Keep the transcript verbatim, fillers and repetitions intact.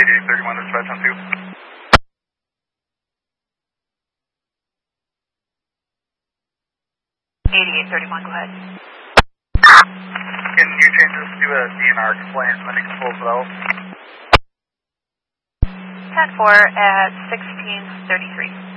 eighty-eight thirty-one, dispatch on two. eighty-eight thirty-one, go ahead. Can you change this to a D N R complaint and then you can pull it out? ten four at sixteen thirty-three.